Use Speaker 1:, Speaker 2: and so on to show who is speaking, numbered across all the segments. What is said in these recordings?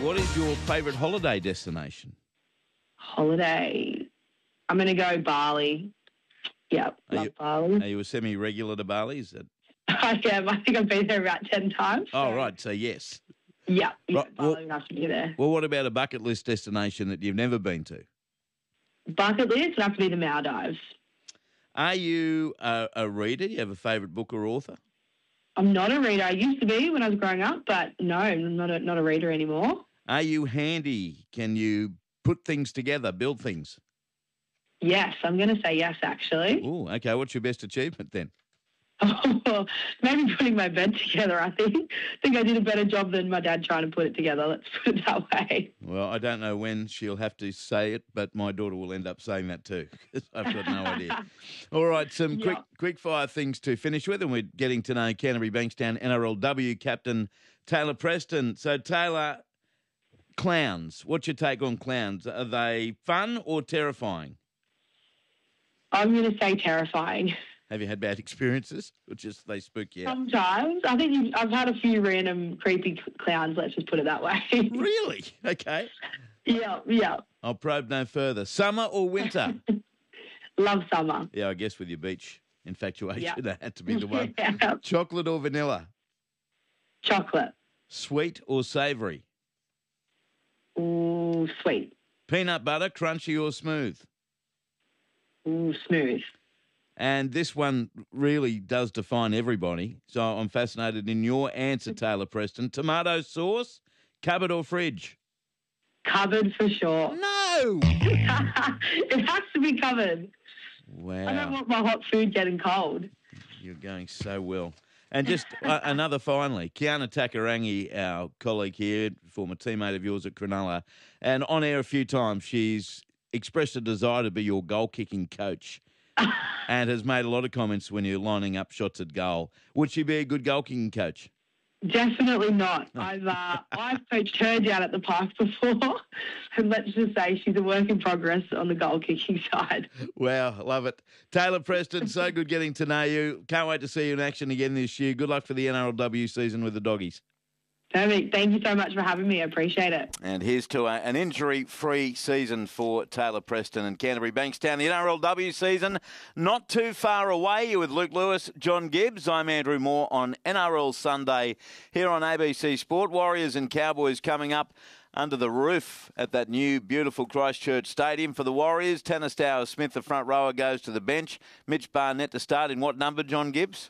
Speaker 1: what is your favourite holiday destination?
Speaker 2: Holiday. I'm going to go Bali. Yep, love Bali.
Speaker 1: Are you a semi-regular to Bali? Is that...
Speaker 2: I am. I think I've been there about 10 times.
Speaker 1: Oh, right. So, yes.
Speaker 2: Yeah,
Speaker 1: Right,
Speaker 2: Bali would have to be there.
Speaker 1: Well, what about a bucket list destination that you've never been to?
Speaker 2: Bucket list would have to be the Maldives.
Speaker 1: Are you a reader? Do you have a favourite book or author?
Speaker 2: I'm not a reader. I used to be when I was growing up, but no, I'm not a reader anymore.
Speaker 1: Are you handy? Can you put things together, build things?
Speaker 2: Yes, I'm going to say yes, actually.
Speaker 1: Oh, okay. What's your best achievement then?
Speaker 2: Maybe putting my bed together, I think. I think I did a better job than my dad trying to put it together. Let's put it that way.
Speaker 1: Well, I don't know when she'll have to say it, but my daughter will end up saying that too, because I've got no idea. All right, some quick fire things to finish with, and we're getting to know Canterbury Bankstown NRLW captain Taylor Preston. So, Taylor, clowns. What's your take on clowns? Are they fun or terrifying?
Speaker 2: I'm going to say terrifying.
Speaker 1: Have you had bad experiences, or just they spook you out?
Speaker 2: Sometimes. I think I've had a few random creepy clowns, let's just put it that way.
Speaker 1: Really? Okay.
Speaker 2: Yeah.
Speaker 1: I'll probe no further. Summer or winter?
Speaker 2: Love summer.
Speaker 1: Yeah, I guess with your beach infatuation, that had to be the one.
Speaker 2: Yeah.
Speaker 1: Chocolate or vanilla?
Speaker 2: Chocolate.
Speaker 1: Sweet or savoury?
Speaker 2: Ooh, sweet.
Speaker 1: Peanut butter, crunchy or smooth?
Speaker 2: Ooh, smooth.
Speaker 1: And this one really does define everybody. So I'm fascinated in your answer, Taylor Preston. Tomato sauce, cupboard or fridge?
Speaker 2: Cupboard for sure.
Speaker 1: No!
Speaker 2: It has to be cupboard.
Speaker 1: Wow.
Speaker 2: I don't want my hot food getting cold.
Speaker 1: You're going so well. And just another finally, Kiana Takarangi, our colleague here, former teammate of yours at Cronulla, and on air a few times, she's expressed a desire to be your goal-kicking coach. And has made a lot of comments when you're lining up shots at goal. Would she be a good goal-kicking coach?
Speaker 2: Definitely not. I've coached her down at the park before, and let's just say she's a work in progress on the goal-kicking side.
Speaker 1: Wow, love it. Taylor Preston, so good getting to know you. Can't wait to see you in action again this year. Good luck for the NRLW season with the Doggies.
Speaker 2: Perfect. Thank you so much for having me. I appreciate it.
Speaker 1: And here's to an injury-free season for Taylor Preston and Canterbury Bankstown. The NRLW season not too far away. You're with Luke Lewis, John Gibbs. I'm Andrew Moore on NRL Sunday here on ABC Sport. Warriors and Cowboys coming up under the roof at that new, beautiful Christchurch Stadium. For the Warriors, Tanner Stowers-Smith, the front rower, goes to the bench. Mitch Barnett to start in what number, John Gibbs?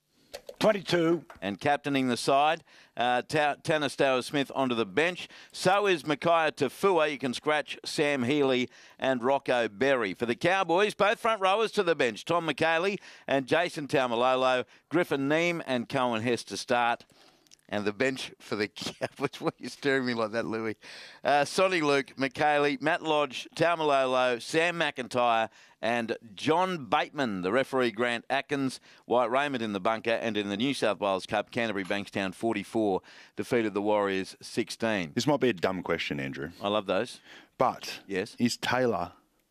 Speaker 3: 22.
Speaker 1: And captaining the side, Tanner Stowers-Smith onto the bench. So is Micaiah Tafua. You can scratch Sam Healy and Rocco Berry. For the Cowboys, both front rowers to the bench. Tom McKaylee and Jason Taumalolo. Griffin Neame and Cohen Hess to start. And the bench for the Cowboys. Why are you staring at me like that, Louis? Sonny Luke, McKaylee, Matt Lodge, Taumalolo, Sam McIntyre, and John Bateman. The referee, Grant Atkins. White Raymond in the bunker. And in the New South Wales Cup, Canterbury Bankstown 44 defeated the Warriors 16.
Speaker 3: This might be a dumb question, Andrew.
Speaker 1: I love those.
Speaker 3: But
Speaker 1: yes,
Speaker 3: is Taylor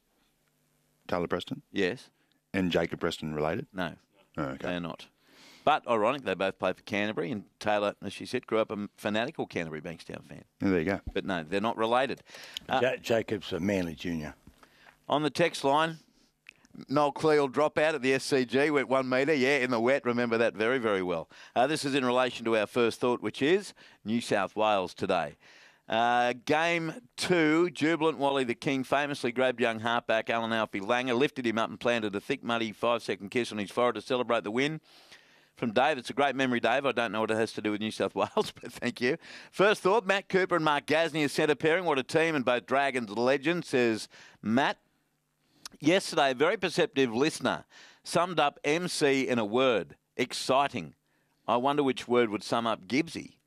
Speaker 3: Preston?
Speaker 1: Yes.
Speaker 3: And Jacob Preston related?
Speaker 1: No.
Speaker 3: Oh, okay.
Speaker 1: They're not. But ironic, they both played for Canterbury, and Taylor, as she said, grew up a fanatical Canterbury Bankstown fan.
Speaker 3: Yeah, there you go.
Speaker 1: But no, they're not related.
Speaker 4: Jacob's a Manly junior.
Speaker 1: On the text line, Noel Cleal dropout at the SCG, went 1 metre, in the wet. Remember that very, very well. This is in relation to our first thought, which is New South Wales today. Game 2, Jubilant Wally the King famously grabbed young halfback Alan Alfie Langer, lifted him up and planted a thick, muddy 5-second kiss on his forehead to celebrate the win. From Dave, it's a great memory, Dave. I don't know what it has to do with New South Wales, but thank you. First thought, Matt Cooper and Mark Gasnier as centre pairing. What a team, and both Dragons legends, says Matt. Yesterday, a very perceptive listener summed up MC in a word, exciting. I wonder which word would sum up Gibbsy.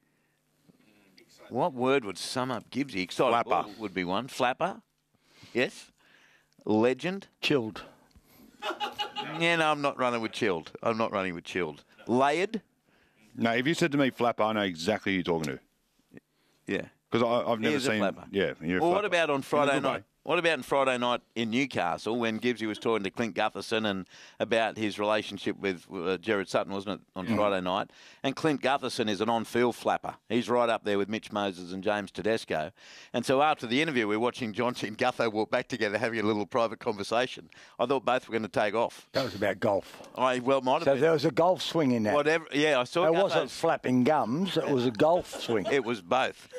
Speaker 1: What word would sum up Gibbsy? Exciting
Speaker 3: Flapper.
Speaker 1: would be one. Flapper, yes. Legend.
Speaker 4: Chilled.
Speaker 1: Yeah, no, I'm not running with chilled. Layered?
Speaker 3: No, if you said to me flapper, I know exactly who you're talking to.
Speaker 1: Yeah.
Speaker 3: Because I've never
Speaker 1: He is a
Speaker 3: seen...
Speaker 1: flapper.
Speaker 3: Yeah, you're a
Speaker 1: Well, what
Speaker 3: flapper.
Speaker 1: about on Friday
Speaker 3: In a good
Speaker 1: night?
Speaker 3: way.
Speaker 1: What about on Friday night in Newcastle when Gibbsy was talking to Clint Gutherson and about his relationship with Gerard Sutton, wasn't it, on Friday night? And Clint Gutherson is an on-field flapper. He's right up there with Mitch Moses and James Tedesco. And so after the interview, we're watching Johnsy and Gutho walk back together having a little private conversation. I thought both were going to take off.
Speaker 4: That was about golf.
Speaker 1: Might have
Speaker 4: So
Speaker 1: been.
Speaker 4: there was a golf swing in that.
Speaker 1: Whatever. Yeah, I saw
Speaker 4: It
Speaker 1: Gutho's-
Speaker 4: wasn't flapping gums. It was a golf swing.
Speaker 1: It was both.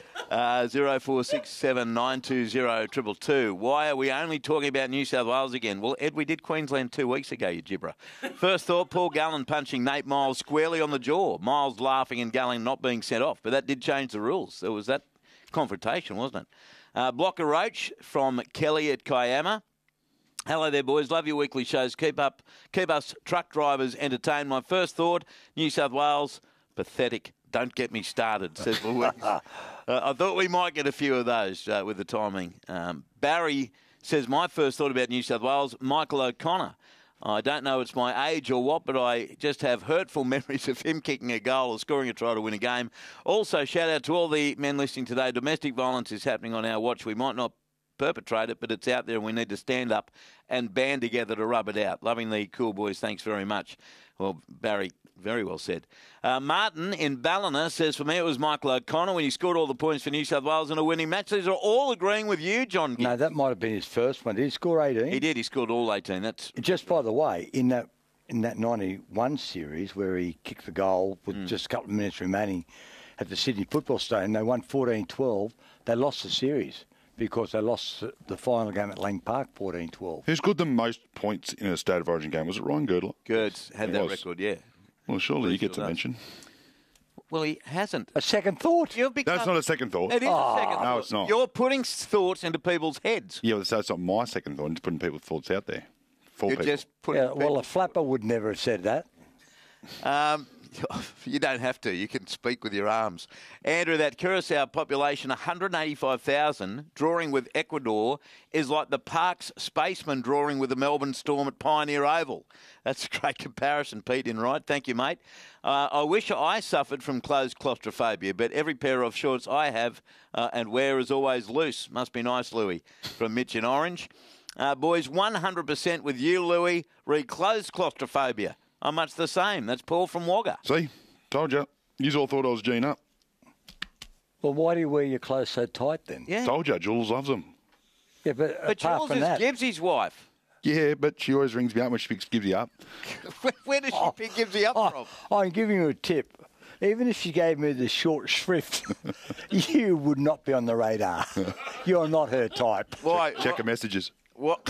Speaker 1: 0467 920 222. Why are we only talking about New South Wales again? Well, Ed, we did Queensland 2 weeks ago, you gibber. First thought, Paul Gallen punching Nate Miles squarely on the jaw. Miles laughing and Gallen not being sent off. But that did change the rules. There was that confrontation, wasn't it? Blocker Roach from Kelly at Kiama. Hello there, boys. Love your weekly shows. Keep us truck drivers entertained. My first thought, New South Wales, pathetic. Don't get me started, says Louise. I thought we might get a few of those with the timing. Barry says, my first thought about New South Wales, Michael O'Connor. I don't know it's my age or what, but I just have hurtful memories of him kicking a goal or scoring a try to win a game. Also, shout out to all the men listening today. Domestic violence is happening on our watch. We might not perpetrate it, but it's out there and we need to stand up and band together to rub it out. Loving the cool boys. Thanks very much. Well, Barry, very well said. Martin in Ballina says, for me, it was Michael O'Connor when he scored all the points for New South Wales in a winning match. These are all agreeing with you, John Gibbs.
Speaker 4: No, that might have been his first one. Did he score 18?
Speaker 1: He did. He scored all 18. That's
Speaker 4: Just by the way, in that 91 series where he kicked the goal with just a couple of minutes remaining at the Sydney Football Stadium, they won 14-12. They lost the series because they lost the final game at Lang Park 14-12.
Speaker 3: Who scored the most points in a State of Origin game? Was it Ryan Girdler?
Speaker 1: Gertz had
Speaker 3: It
Speaker 1: that
Speaker 3: was.
Speaker 1: record, yeah.
Speaker 3: Well, surely you
Speaker 1: Pretty
Speaker 3: get
Speaker 1: sure
Speaker 3: to
Speaker 1: does.
Speaker 3: mention.
Speaker 1: Well, he hasn't.
Speaker 4: A second thought.
Speaker 1: You've become,
Speaker 3: That's not a second thought.
Speaker 1: It is a second thought.
Speaker 3: No, it's not.
Speaker 1: You're putting thoughts into people's heads.
Speaker 3: Yeah, well, so it's not my second thought. I'm just putting people's thoughts out there. For
Speaker 1: You're
Speaker 3: people.
Speaker 1: just putting
Speaker 4: Yeah, well, a flapper would never have said that.
Speaker 1: You don't have to. You can speak with your arms. Andrew, that Curacao population, 185,000, drawing with Ecuador, is like the Parks spaceman drawing with the Melbourne Storm at Pioneer Oval. That's a great comparison, Pete, in right. Thank you, mate. I wish I suffered from closed claustrophobia, but every pair of shorts I have and wear is always loose. Must be nice, Louis, from Mitch in Orange. Boys, 100% with you, Louis. Read closed claustrophobia. I'm much the same. That's Paul from Wagga.
Speaker 3: See? Told you. You all thought I was Gene up.
Speaker 4: Well, why do you wear your clothes so tight then?
Speaker 1: Yeah.
Speaker 3: Told you. Jules loves them.
Speaker 4: Yeah, but
Speaker 1: But
Speaker 4: apart
Speaker 1: Jules
Speaker 4: from
Speaker 1: is
Speaker 4: that,
Speaker 1: Gibbsy's wife.
Speaker 3: Yeah, but she always rings me up when she picks Gibbsy up.
Speaker 1: Where does she pick Gibbsy up from?
Speaker 4: I'm giving you a tip. Even if she gave me the short shrift, you would not be on the radar. You're not her type.
Speaker 1: Why?
Speaker 3: Check her messages.
Speaker 1: What?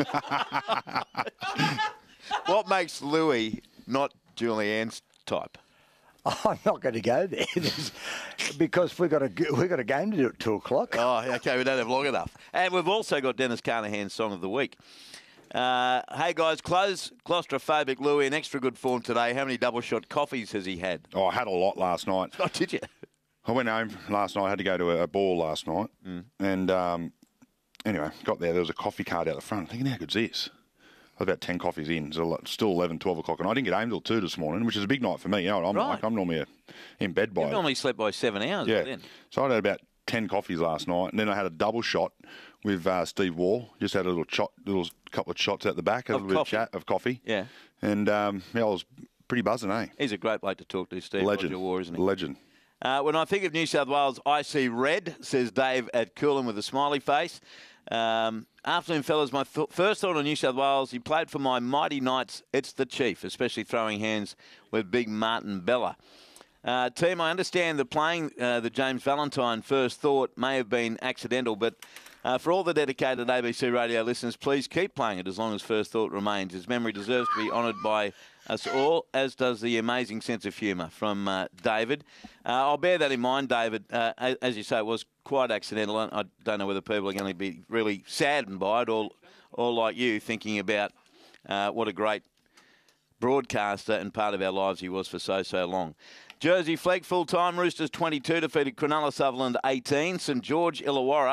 Speaker 1: What makes Louis not Julianne's type?
Speaker 4: I'm not going to go there because we've got a game to do at 2:00.
Speaker 1: Oh, okay, we don't have long enough. And we've also got Dennis Carnahan's Song of the Week. Hey, guys, claustrophobic Louis in extra good form today. How many double-shot coffees has he had?
Speaker 3: Oh, I had a lot last night.
Speaker 1: Oh, did you?
Speaker 3: I went home last night. I had to go to a ball last night. And anyway, got there. There was a coffee cart out the front. Thinking, how good's this? I was about 10 coffees in. So still 11, 12 o'clock. And I didn't get home till 2 this morning, which is a big night for me. You know what I'm
Speaker 1: Right.
Speaker 3: like? I'm normally in bed by
Speaker 1: You normally slept by 7 hours.
Speaker 3: Yeah.
Speaker 1: Then.
Speaker 3: So I had about 10 coffees last night. And then I had a double shot with Steve Wall. Just had a little couple of shots out the back. A
Speaker 1: Of
Speaker 3: little bit of
Speaker 1: coffee?
Speaker 3: chat of coffee.
Speaker 1: Yeah.
Speaker 3: And I was pretty buzzing, eh?
Speaker 1: He's a great bloke to talk to, Steve
Speaker 3: Legend.
Speaker 1: Roger War, isn't he?
Speaker 3: Legend.
Speaker 1: When I think of New South Wales, I see red, says Dave at Coolum with a smiley face. Afternoon, fellas. My first thought on New South Wales, he played for my mighty Knights. It's the Chief, especially throwing hands with big Martin Bella. Team, I understand that playing the James Valentine first thought may have been accidental, but for all the dedicated ABC radio listeners, please keep playing it as long as first thought remains. His memory deserves to be honoured by us all, as does the amazing sense of humour from David. I'll bear that in mind, David. As you say, it was quite accidental. I don't know whether people are going to be really saddened by it or like you, thinking about what a great broadcaster and part of our lives he was for so long. Jersey Flegg full-time, Roosters 22, defeated Cronulla Sutherland 18. St George Illawarra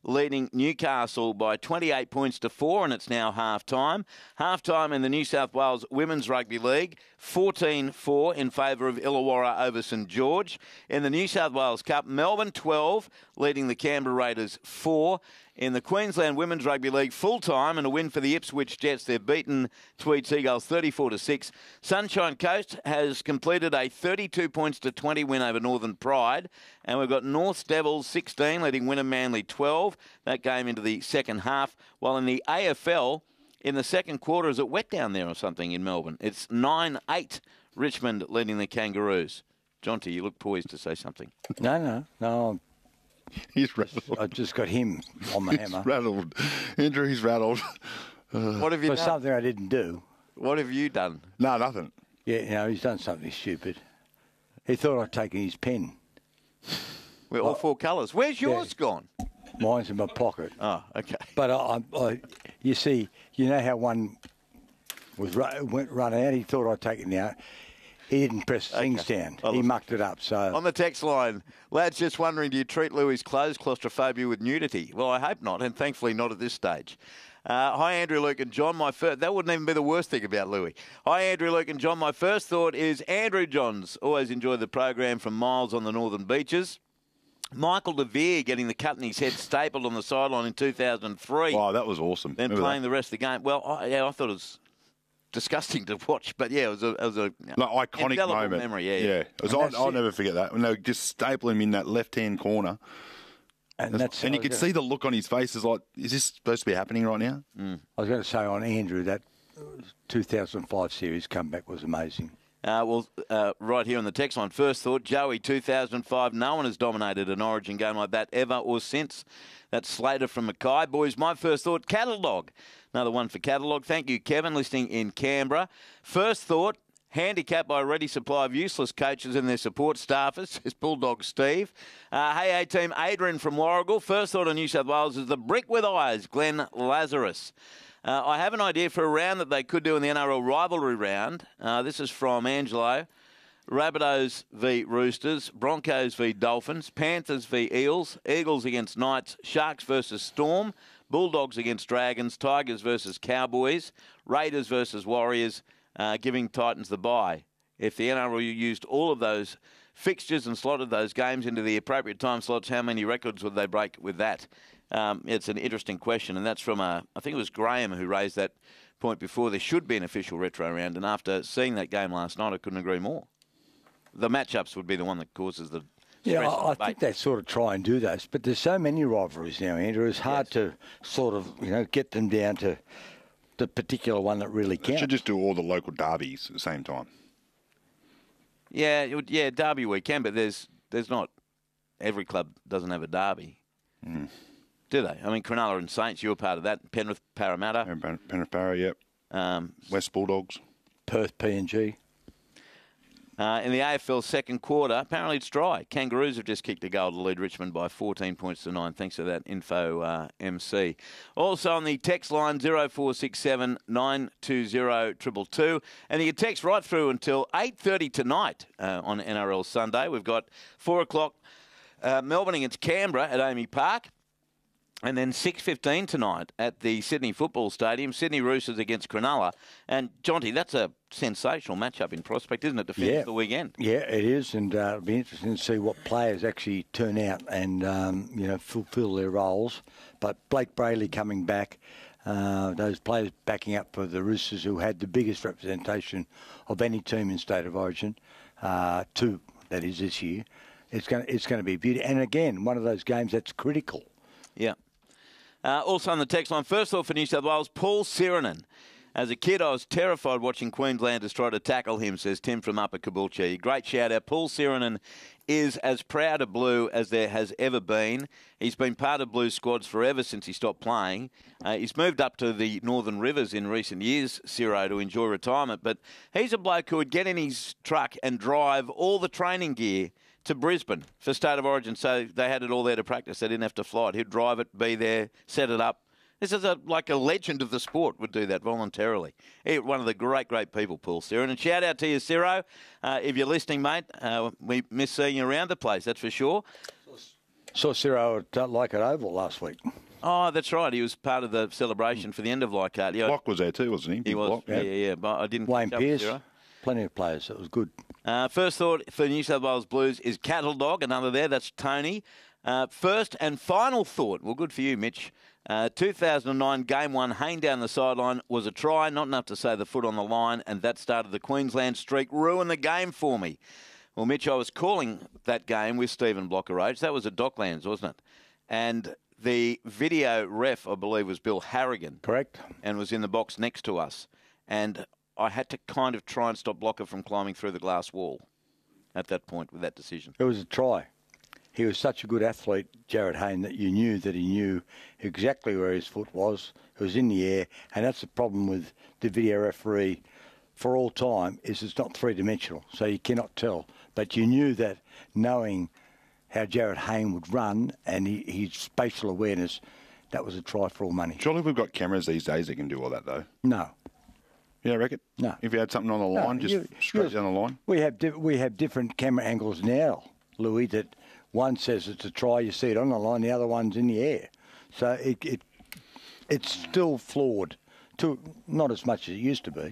Speaker 1: leading Newcastle by 28 points to 4, and it's now half-time. Half-time in the New South Wales Women's Rugby League, 14-4 in favour of Illawarra over St George. In the New South Wales Cup, Melbourne 12, leading the Canberra Raiders 4. In the Queensland Women's Rugby League, full-time and a win for the Ipswich Jets. They've beaten Tweed Seagulls 34-6. Sunshine Coast has completed a 32 points to 20 win over Northern Pride. And we've got North Devils 16, leading Wynnum Manly 12. That game into the second half. While in the AFL, in the second quarter, is it wet down there or something in Melbourne? It's 9-8, Richmond leading the Kangaroos. Jonty, you look poised to say something.
Speaker 4: No.
Speaker 3: He's rattled.
Speaker 4: I just got him on the hammer.
Speaker 3: He's rattled. Andrew, he's rattled.
Speaker 1: What have you
Speaker 4: For
Speaker 1: done?
Speaker 4: something I didn't do.
Speaker 1: What have you done?
Speaker 3: No, nothing.
Speaker 4: Yeah, he's done something stupid. He thought I'd taken his pen.
Speaker 1: We're all four colours. Where's yours gone?
Speaker 4: Mine's in my pocket.
Speaker 1: Oh, okay.
Speaker 4: But you see, you know how one went running out? He thought I'd taken it out. He didn't press the things down.
Speaker 1: Well,
Speaker 4: He mucked it up. So
Speaker 1: On the text line, lads just wondering, do you treat Louis' clothes claustrophobia with nudity? Well, I hope not, and thankfully not at this stage. Hi, Andrew, Luke and John. That wouldn't even be the worst thing about Louis. Hi, Andrew, Luke and John. My first thought is Andrew Johns. Always enjoyed the program from miles on the northern beaches. Michael DeVere getting the cut in his head stapled on the sideline in 2003.
Speaker 3: Wow, that was awesome.
Speaker 1: Then
Speaker 3: Remember
Speaker 1: playing the rest of the game. Well, I thought it was disgusting to watch, but yeah, it was a
Speaker 3: iconic
Speaker 1: indelible
Speaker 3: moment.
Speaker 1: memory.
Speaker 3: It was, I'll never forget that when they would just staple him in that left-hand corner,
Speaker 4: and
Speaker 3: you could see the look on his face. Is like, is this supposed to be happening right now?
Speaker 4: I was going to say on Andrew that 2005 series comeback was amazing.
Speaker 1: Right here on the text line, first thought, Joey, 2005, no one has dominated an Origin game like that ever or since. That's Slater from Mackay. Boys, my first thought, Catalogue. Another one for Catalogue. Thank you, Kevin, listening in Canberra. First thought, handicapped by a ready supply of useless coaches and their support staffers, is Bulldog Steve. Hey, A-Team, Adrian from Warragul. First thought on New South Wales is the brick with eyes, Glenn Lazarus. I have an idea for a round that they could do in the NRL rivalry round. This is from Angelo. Rabbitohs v Roosters, Broncos v Dolphins, Panthers v Eels, Eagles against Knights, Sharks versus Storm, Bulldogs against Dragons, Tigers versus Cowboys, Raiders versus Warriors, giving Titans the bye. If the NRL used all of those fixtures and slotted those games into the appropriate time slots, how many records would they break with that? It's an interesting question, and that's from, I think it was Graham who raised that point before. There should be an official retro round, and after seeing that game last night, I couldn't agree more. The matchups would be the one that causes the stress.
Speaker 4: Yeah, I think they sort of try and do those, but there's so many rivalries now, Andrew. It's hard to sort of, get them down to the particular one that really
Speaker 3: They
Speaker 4: counts.
Speaker 3: should just do all the local derbies at the same time.
Speaker 1: Yeah, derby weekend, but there's not. Every club doesn't have a derby. Do they? I mean, Cronulla and Saints, you were part of that. Penrith, Parramatta.
Speaker 3: Penrith Parra, yep. West Bulldogs.
Speaker 4: Perth, PNG.
Speaker 1: In the AFL second quarter, apparently it's dry. Kangaroos have just kicked a goal to lead Richmond by 14 points to 9. Thanks for that info, MC. Also on the text line, 0467 920 222. And you can text right through until 8:30 tonight on NRL Sunday. We've got 4 o'clock Melbourne against Canberra at Amy Park. And then 6:15 tonight at the Sydney Football Stadium, Sydney Roosters against Cronulla. And, Jonty, that's a sensational matchup in prospect, isn't it, to finish the weekend?
Speaker 4: Yeah, it is, and it'll be interesting to see what players actually turn out and, fulfil their roles. But Blake Brayley coming back, those players backing up for the Roosters who had the biggest representation of any team in State of Origin, two, that is, this year. It's going to be a beauty. And, again, one of those games that's critical.
Speaker 1: Yeah. Also on the text line, first thought for New South Wales, Paul Sirenen. As a kid, I was terrified watching Queenslanders try to tackle him, says Tim from Upper Caboolture. Great shout-out. Paul Sirenen is as proud of Blue as there has ever been. He's been part of Blue squads forever since he stopped playing. He's moved up to the Northern Rivers in recent years, Ciro, to enjoy retirement. But he's a bloke who would get in his truck and drive all the training gear to Brisbane for State of Origin, so they had it all there to practice. They didn't have to fly it. He'd drive it, be there, set it up. This is like a legend of the sport would do that voluntarily. He's one of the great people, Paul Ciro. And shout out to you, Ciro. If you're listening, mate, we miss seeing you around the place, that's for sure.
Speaker 4: Saw Ciro at Leichhardt Oval last week.
Speaker 1: Oh, that's right. He was part of the celebration for the end of Leichhardt. Yeah,
Speaker 3: Block was there too, wasn't he?
Speaker 1: he was.
Speaker 3: Block.
Speaker 1: Yeah. But I didn't.
Speaker 4: Wayne
Speaker 1: catch up
Speaker 4: Pearce,
Speaker 1: Ciro.
Speaker 4: plenty of players. It was good.
Speaker 1: First thought for New South Wales Blues is Cattle Dog, another there. That's Tony. First and final thought. Well, good for you, Mitch. 2009 Game 1, Hayne down the sideline was a try, not enough to say the foot on the line, and that started the Queensland streak, ruined the game for me. Well, Mitch, I was calling that game with Stephen Blocker-Roach. That was at Docklands, wasn't it? And the video ref, I believe, was Bill Harrigan.
Speaker 4: Correct.
Speaker 1: And was in the box next to us. And I had to kind of try and stop Blocker from climbing through the glass wall at that point with that decision.
Speaker 4: It was a try. He was such a good athlete, Jared Hayne, that you knew that he knew exactly where his foot was. It was in the air, and that's the problem with the video referee for all time, is it's not three-dimensional, so you cannot tell. But you knew that, knowing how Jared Hayne would run and his spatial awareness, that was a try for all money.
Speaker 3: Surely we've got cameras these days that can do all that, though.
Speaker 4: No.
Speaker 3: Yeah, I reckon.
Speaker 4: No.
Speaker 3: If you had something on the line, straight down the line.
Speaker 4: We have different camera angles now, Louis, that one says it's a try, you see it on the line, the other one's in the air. So it's still flawed, not as much as it used to be.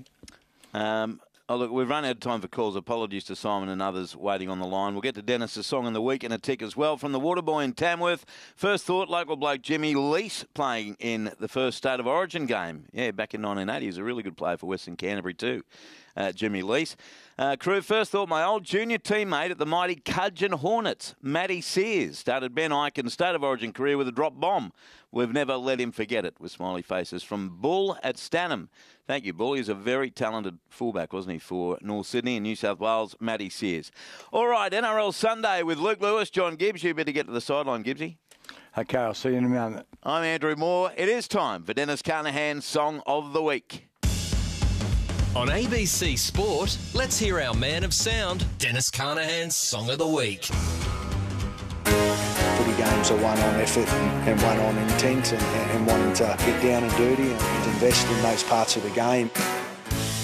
Speaker 1: Look, we've run out of time for calls. Apologies to Simon and others waiting on the line. We'll get to Dennis's song in the week and a tick as well from the Waterboy in Tamworth. First thought, local bloke Jimmy Lease playing in the first State of Origin game. Yeah, back in 1980. He was a really good player for Western Canterbury too, Jimmy Lease. Crew, first thought, my old junior teammate at the mighty Cudgeon Hornets, Matty Sears, started Ben Ikin's State of Origin career with a drop bomb. We've never let him forget it, with smiley faces. From Bull at Stanham. Thank you, Bull. He's a very talented fullback, wasn't he, for North Sydney and New South Wales, Matty Sears. All right, NRL Sunday with Luke Lewis, John Gibbs. You better get to the sideline, Gibbsy.
Speaker 4: Okay, I'll see you in a moment.
Speaker 1: I'm Andrew Moore. It is time for Dennis Carnahan's Song of the Week.
Speaker 5: On ABC Sport, let's hear our man of sound, Dennis Carnahan's Song of the Week.
Speaker 6: Footy games are one on effort and one on intent and wanting to get down and dirty and invest in those parts of the game.